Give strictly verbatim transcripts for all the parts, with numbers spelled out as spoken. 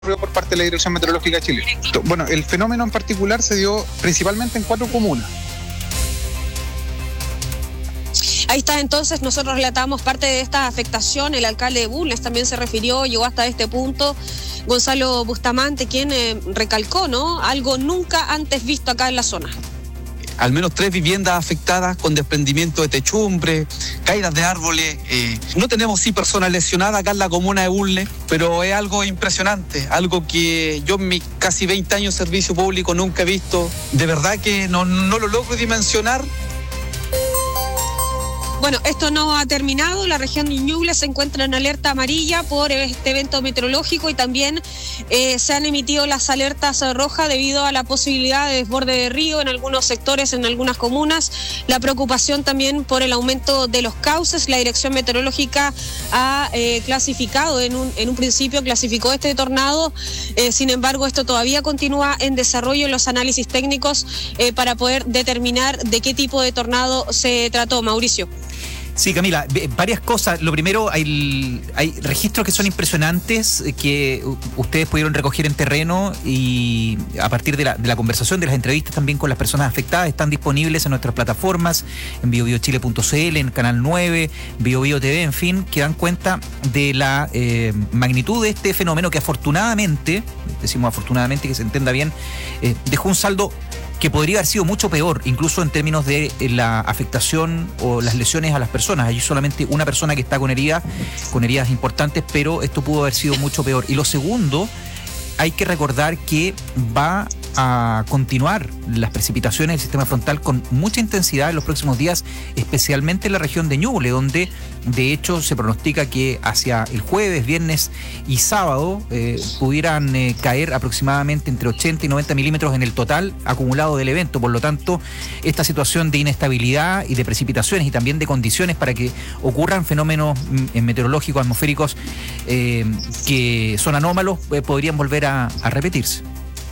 por parte de la Dirección Meteorológica de Chile. Bueno, el fenómeno en particular se dio principalmente en cuatro comunas. Ahí está, entonces nosotros relatamos parte de esta afectación. El alcalde de Bulnes también se refirió, llegó hasta este punto, Gonzalo Bustamante, quien eh, recalcó, ¿no?, algo nunca antes visto acá en la zona. Al menos tres viviendas afectadas con desprendimiento de techumbre, caídas de árboles. Eh, no tenemos sí personas lesionadas acá en la comuna de Bulnes, pero es algo impresionante, algo que yo en mis casi veinte años de servicio público nunca he visto. De verdad que no, no lo logro dimensionar. Bueno, esto no ha terminado. La región de Ñuble se encuentra en alerta amarilla por este evento meteorológico y también eh, se han emitido las alertas rojas debido a la posibilidad de desborde de río en algunos sectores, en algunas comunas. La preocupación también por el aumento de los cauces. La Dirección Meteorológica ha eh, clasificado, en un, en un principio clasificó este tornado. Eh, sin embargo, esto todavía continúa en desarrollo en los análisis técnicos eh, para poder determinar de qué tipo de tornado se trató. Mauricio. Sí, Camila, varias cosas. Lo primero, hay, hay registros que son impresionantes que ustedes pudieron recoger en terreno y a partir de la, de la conversación, de las entrevistas también con las personas afectadas, están disponibles en nuestras plataformas, en bio bio chile punto c l, en Canal nueve, BioBio T V, en fin, que dan cuenta de la eh, magnitud de este fenómeno que afortunadamente, decimos afortunadamente que se entienda bien, eh, dejó un saldo que podría haber sido mucho peor, incluso en términos de la afectación o las lesiones a las personas. Hay solamente una persona que está con heridas, con heridas importantes, pero esto pudo haber sido mucho peor. Y lo segundo, hay que recordar que va a continuar las precipitaciones del sistema frontal con mucha intensidad en los próximos días, especialmente en la región de Ñuble, donde de hecho se pronostica que hacia el jueves, viernes y sábado eh, pudieran eh, caer aproximadamente entre ochenta y noventa milímetros en el total acumulado del evento. Por lo tanto, esta situación de inestabilidad y de precipitaciones y también de condiciones para que ocurran fenómenos mm, meteorológicos, atmosféricos eh, que son anómalos, eh, podrían volver a, a repetirse.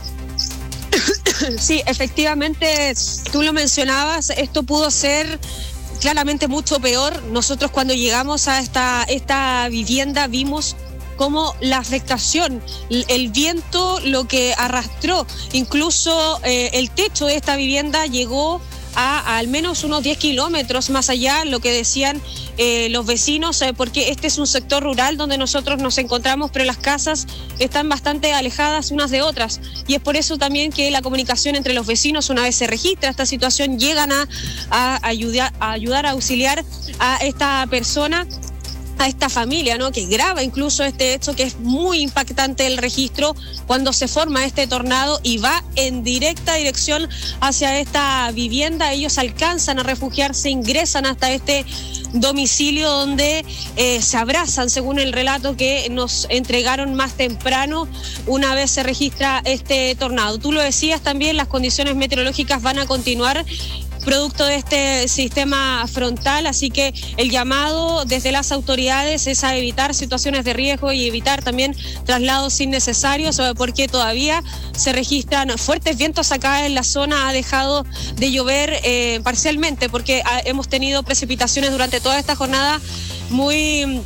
Sí, efectivamente, tú lo mencionabas, esto pudo ser claramente mucho peor. Nosotros cuando llegamos a esta, esta vivienda vimos cómo la afectación, el viento lo que arrastró, incluso eh, el techo de esta vivienda llegó a, a al menos unos diez kilómetros más allá, lo que decían eh, los vecinos, eh, porque este es un sector rural donde nosotros nos encontramos, pero las casas están bastante alejadas unas de otras, y es por eso también que la comunicación entre los vecinos, una vez se registra esta situación, llegan a, a, ayudar, a ayudar a auxiliar a esta persona, a esta familia, ¿no?, que graba incluso este hecho, que es muy impactante el registro cuando se forma este tornado y va en directa dirección hacia esta vivienda. Ellos alcanzan a refugiarse, ingresan hasta este domicilio donde eh, se abrazan, según el relato que nos entregaron más temprano una vez se registra este tornado. Tú lo decías también, las condiciones meteorológicas van a continuar producto de este sistema frontal, así que el llamado desde las autoridades es a evitar situaciones de riesgo y evitar también traslados innecesarios, porque todavía se registran fuertes vientos acá en la zona. Ha dejado de llover eh, parcialmente porque ha, hemos tenido precipitaciones durante toda esta jornada muy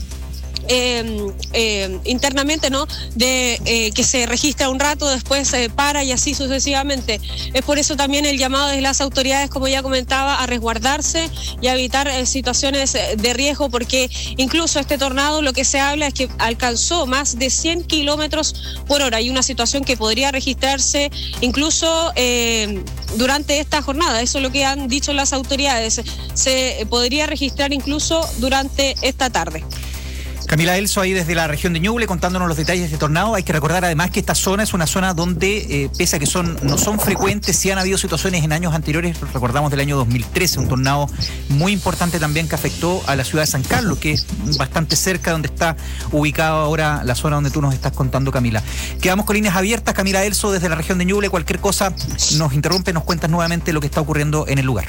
Eh, eh, internamente, ¿no?, de eh, que se registra un rato, después se eh, para y así sucesivamente. Es por eso también el llamado de las autoridades, como ya comentaba, a resguardarse y a evitar eh, situaciones de riesgo, porque incluso este tornado lo que se habla es que alcanzó más de cien kilómetros por hora y una situación que podría registrarse incluso eh, durante esta jornada. Eso es lo que han dicho las autoridades. Se podría registrar incluso durante esta tarde. Camila Elso ahí desde la región de Ñuble contándonos los detalles de este tornado. Hay que recordar además que esta zona es una zona donde, eh, pese a que son no son frecuentes, sí han habido situaciones en años anteriores. Recordamos del año dos mil trece, un tornado muy importante también que afectó a la ciudad de San Carlos, que es bastante cerca donde está ubicada ahora la zona donde tú nos estás contando, Camila. Quedamos con líneas abiertas. Camila Elso desde la región de Ñuble. Cualquier cosa nos interrumpe, nos cuentas nuevamente lo que está ocurriendo en el lugar.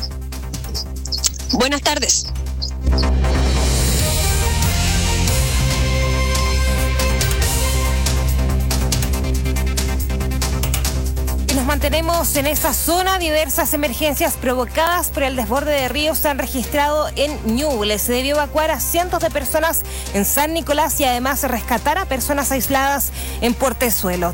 Buenas tardes. mantenemos en esa zona. Diversas emergencias provocadas por el desborde de ríos se han registrado en Ñuble. Se debió evacuar a cientos de personas en San Nicolás y además rescatar a personas aisladas en Portezuelo.